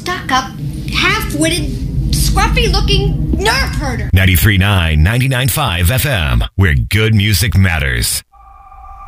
stuck-up, half-witted, scruffy-looking nerve herder. 93.9, 99.5 FM, where good music matters.